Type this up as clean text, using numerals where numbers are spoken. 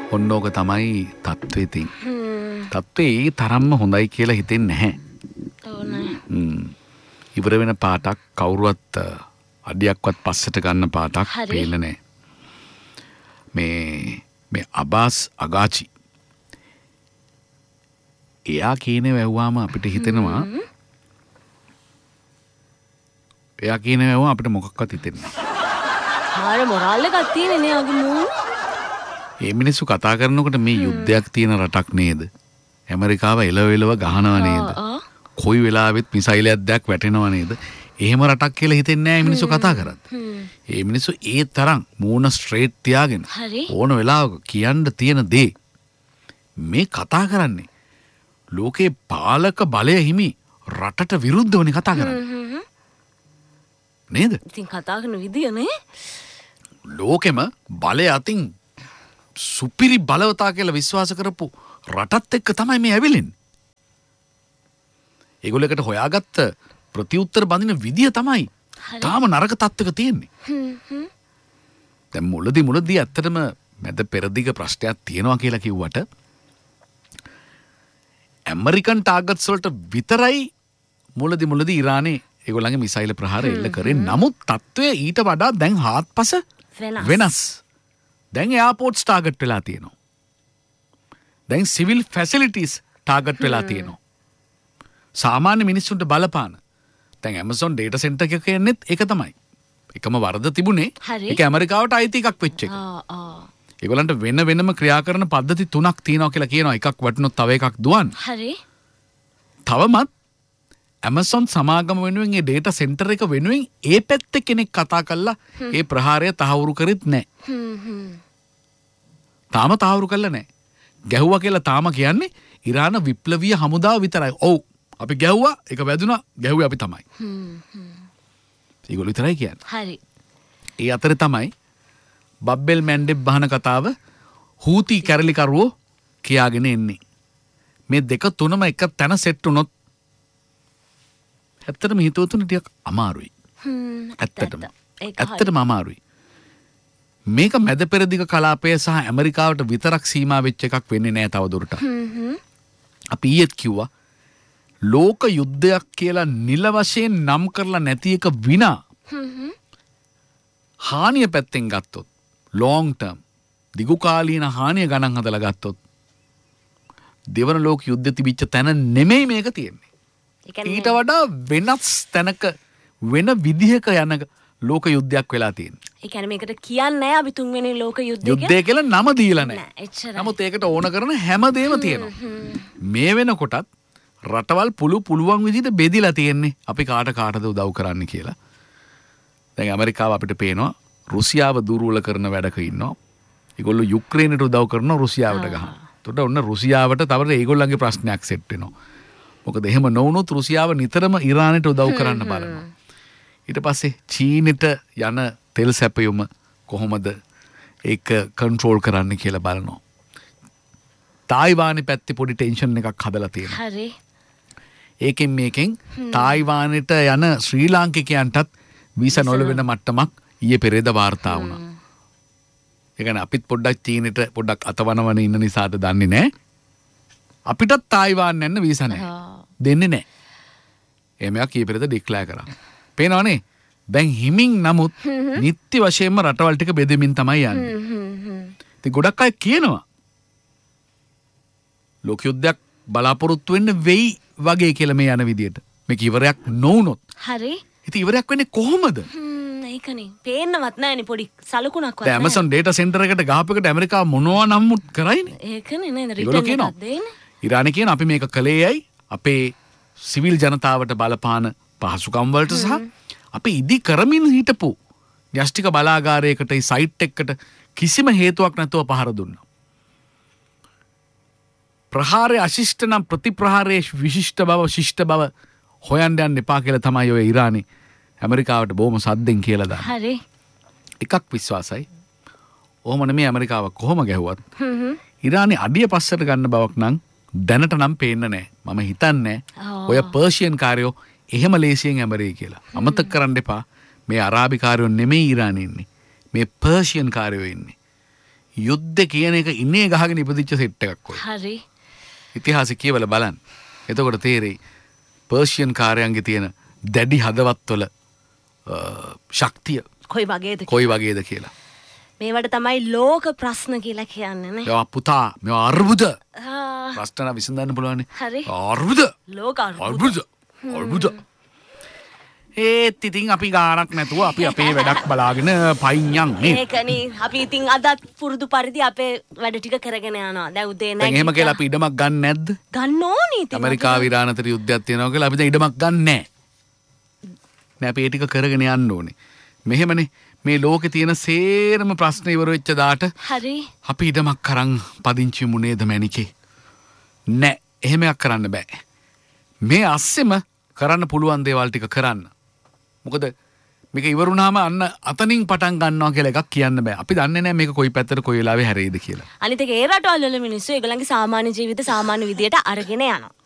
ඔන්නෝක තමයි තත්ත්වය තින්. තත්ත්වේ ඒ තරම්ම හොඳයි කියලා හිතෙන්නේ නැහැ. ඉවර වෙන පාටක් කවුරුවත් අඩියක්වත් පස්සට ගන්න පාටක් පේන්නේ නැහැ. මේ අබාස් අගාචි එයා කියන්නේ වැව්වාම අපිට හිතෙනවා එයා කියන්නේ වැව්වා අපිට මොකක්වත් හිතෙන්නේ නැහැ. ආර මොරාල් එකක් තියෙන්නේ නේ අගේ මූණ. මේ මිනිස්සු කතා කරනකොට මේ යුද්ධයක් තියෙන රටක් නේද? ඇමරිකාව එලවෙලව ගහනවා නේද? කොයි වෙලාවෙත් මිසයිලයක් දැක් වැටෙනවා නේද? එහෙම රටක් කියලා හිතෙන්නේ නැහැ මිනිස්සු කතා කරත්. මේ මිනිස්සු ඒ තරම් මූණ ස්ට්‍රේට් තියාගෙන ඕන වෙලාවක කියන්න තියෙන දේ මේ කතා කරන්නේ. ලෝකේ පාලක බලය හිමි රටට විරුද්ධවනේ කතා කරන්නේ. නේද? ඉතින් කතා කරන විදිය නේ. ලෝකෙම බලය අතින් සුපිරි බලවතා කියලා විශ්වාස කරපු රටත් එක්ක තමයි මේ ඇවිලෙන්නේ. ඒගොල්ලකට හොයාගත්ත ප්‍රතිඋත්තර බඳින විදිය තමයි තාම නරක තත්ත්වක තියෙන්නේ. දැන් මුලදී ඇත්තටම මැද පෙරදිග ප්‍රශ්නයක් තියෙනවා කියලා කිව්වට ඇමරිකන් ටාගට්ස් වලට විතරයි මුලදී ඉරානේ ඒගොල්ලන්ගේ මිසයිල් ප්‍රහාර එල්ල කරේ. නමුත් තත්ත්වය ඊට වඩා දැන් හාත්පස වෙනස්. දැන් එයාපෝට්ස් ටාගට් වෙලා තියෙනවා. දැන් සිවිල් ෆැසිලිටිස් ටාගට් වෙලා තියෙනවා. සාමාන්‍ය මිනිස්සුන්ට බලපාන. දැන් Amazon data center එක කියන්නේත් ඒක තමයි. එකම වරද තිබුණේ ඒක ඇමරිකාවට අයිති එකක් වෙච්ච එක. ඒගොල්ලන්ට වෙනම ක්‍රියා කරන පද්ධති 3ක් තියෙනවා කියලා කියනවා. එකක් වටිනොත් තව එකක් දුවන්න. හරි. තවමත් Amazon සමාගම වෙනුවෙන් ඒ data center එක වෙනුවෙන් ඒ පැත්තේ කෙනෙක් කතා කළා ඒ ප්‍රහාරය තහවුරු කරෙත් නැහැ. තාම තහවුරු කළා නැහැ. ගැහුවා කියලා තාම කියන්නේ ඉරාන විප්ලවීය හමුදාව විතරයි. ඔව් අපි ගැහුවා ඒක වැදුනා ගැහුවේ අපි තමයි. ඒගොල්ලෝ විතරයි කියන්නේ. හරි. ඒ අතරේ තමයි බබ්බෙල් මැන්ඩෙබ් බහන කතාව හූති කැරලිකරුවෝ කියාගෙන එන්නේ. මේ දෙක තුනම එක තැන සෙට් වුණොත් ඇත්තටම හිතුවතුන ටිකක් අමාරුයි. ඇත්තටම අමාරුයි. මේක මැද පෙරදිග කලාපය සහ ඇමරිකාවට විතරක් සීමා වෙච්ච එකක් වෙන්නේ නැහැ තවදුරටත්. අපි ඊයේත් කිව්වා ලෝක යුද්ධයක් කියලා නිල වශයෙන් නම් කරලා නැති එක විනා හානිය පැත්තෙන් ගත්තොත් long term දිගු කාලීන හානිය ගණන් හදලා ගත්තොත් දෙවන ලෝක යුද්ධ තිබිච්ච තැන නෙමෙයි මේක තියෙන්නේ. ඊට වඩා වෙනස් තැනක වෙන විදිහක යන ලෝක යුද්ධයක් වෙලා තියෙන්නේ. ඒ කියන්නේ මේකට කියන්නේ නැහැ අපි තුන්වෙනි ලෝක යුද්ධය කියලා නම දීලා නැහැ. නමුත් ඒකට ඕන කරන හැමදේම තියෙනවා. මේ වෙනකොටත් රටවල් පුළුවන් විදිහට බෙදිලා තියෙන්නේ අපි කාටද උදව් කරන්න කියලා. දැන් ඇමරිකාව අපිට පේනවා රුසියාව දුර්වල කරන වැඩක ඉන්නවා. ඒගොල්ලෝ යුක්‍රේනට උදව් කරනවා රුසියාවට ගහන. එතකොට ඔන්න රුසියාවට තව ඒගොල්ලන්ගේ ප්‍රශ්නයක් සෙට් වෙනවා. මොකද එහෙම නොවුනොත් රුසියාව නිතරම ඉරානට උදව් කරන්න බලනවා. ඊට පස්සේ චීනෙට යන තෙල් සැපයුම කොහොමද ඒක කන්ට්‍රෝල් කරන්න කියලා බලනවා. තායිවානේ පැත්තේ පොඩි ටෙන්ෂන් එකක් හදලා තියෙනවා. හරි. මේකෙන් තායිවානට යන ශ්‍රී ලාංකිකයන්ටත් වීසා නොලවෙන මට්ටමක් ඊයේ පෙරේද වාර්තා වුණා. ඒ කියන්නේ අපිත් පොඩ්ඩක් චීනෙට පොඩ්ඩක් අතවනවන ඉන්න නිසාද දන්නේ නැහැ. අපිටත් තායිවාන් යන්න වීසා නැහැ. දෙන්නේ නැහැ. එහෙමයක් ඊයේ පෙරේද ඩික්ලෙයාර් කරා. පේනවනේ. දැන් හිමින් නමුත් නිත්‍ය වශයෙන්ම රටවල් ටික බෙදෙමින් තමයි යන්නේ. ඉතින් ගොඩක් අය කියනවා ලෝක යුද්ධයක් බලාපොරොත්තු වෙන්න වෙයි වගේ කියලා මේ යන විදියට. මේක ඉවරයක් නොවුනොත්. හරි. ඉතින් ඉවරයක් වෙන්නේ කොහොමද? ඒකනේ. පේන්නවත් නැහැනේ පොඩි සලකුණක් වත්. දැන් Amazon data center එකට ගහපෙකට ඇමරිකාව මොනවා නම්මුත් කරයිනේ. ඒකනේ නේද රිටර්න් එකක් දෙන්නේ. ඉරානේ කියන අපි මේක කළේයයි අපේ සිවිල් ජනතාවට බලපාන පහසුකම් වලට සහ අපි ඉදි කරමින් හිටපු න්‍යෂ්ටික බලාගාරයකට සයිට් එකකට කිසිම හේතුවක් නැතුව පහර දුන්නා. ප්‍රහාරය අශිෂ්ට නම් ප්‍රතිප්‍රහාරයේ විශිෂ්ට බව ශිෂ්ට බව හොයන්න යන්න එපා කියලා තමයි ඔය ඉරානේ ඇමරිකාවට බොහොම සද්දෙන් කියලා දාන්නේ. හරි. එකක් විශ්වාසයි. ඔහොම නෙමෙයි ඇමරිකාව කොහොම ගැහුවත් ඉරානේ අඩිය පස්සට ගන්න බවක් නම් දැනට නම් පේන්නේ නැහැ. මම හිතන්නේ ඔය පර්ෂියන් කාරයෝ එහෙම ලේසියෙන් ඇමරේ කියලා. අමතක කරන්න එපා. මේ අරාබි කාරයෝ නෙමෙයි ඉරානේ ඉන්නේ. මේ පර්ෂියන් කාරයෝ ඉන්නේ. යුද්ධ කියන එක ඉන්නේ ගහගෙන ඉපදිච්ච සෙට් එකක් ඔය. හරි. ඉතිහාසය කියවල බලන්න. එතකොට තේරෙයි පර්ෂියන් කාරයන්ගේ තියෙන දැඩි හදවත්වල ශක්තිය කොයි වගේද? කොයි වගේද කියලා. මේවට තමයි ලෝක ප්‍රශ්න කියලා කියන්නේ නේ. මේවා පුතා මේවා අර්බුද. ආ, ප්‍රශ්න විසඳන්න පුළුවන්. හරි. අර්බුද. ලෝක අර්බුද. අර්බුද. ඒත් ඉතින් අපි ගානක් නැතුව අපි අපේ වැඩක් බලාගෙන පයින් යන්නේ. ඒකනේ අපි ඉතින් අදත් පුරුදු පරිදි අපේ වැඩ ටික කරගෙන යනවා. දැන් උදේ දැන් එහෙම කියලා අපි ඉඩමක් ගන්න නැද්ද? ගන්න ඕනි ඉතින්. ඇමරිකාව ඉරාන අතර යුද්ධයක් තියෙනවා කියලා අපි දැන් ඉඩමක් ගන්න නැහැ. නෑ අපි ඒ ටික කරගෙන යන්න ඕනේ. මෙහෙමනේ මේ ලෝකේ තියෙන සේරම ප්‍රශ්න ඉවර වෙච්ච දාට හරි. අපි ඉඩමක් කරන් පදිංචි වෙමු නේද මැනිකේ? නෑ එහෙමයක් කරන්න බෑ. මේ අස්සෙම කරන්න පුළුවන් දේවල් ටික කරන්න. මොකද මේක ඉවරුනාම අන්න අතනින් පටන් ගන්නවා කියලා එකක් කියන්න බෑ. අපි දන්නේ නැහැ මේක කොයි පැත්තට කොයි වෙලාවෙ හැරෙයිද කියලා. අනිත් එක ඒ රටවල් වල මිනිස්සු ඒගොල්ලන්ගේ සාමාන්‍ය ජීවිත සාමාන්‍ය විදියට අරගෙන යනවා.